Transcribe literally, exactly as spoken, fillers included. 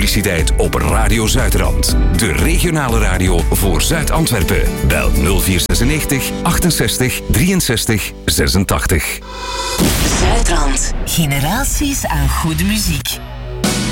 publiciteit op Radio Zuidrand. De regionale radio voor Zuid-Antwerpen. Bel nul vier zesennegentig achtenzestig drieënzestig zesentachtig. Zuidrand. Generaties aan goede muziek.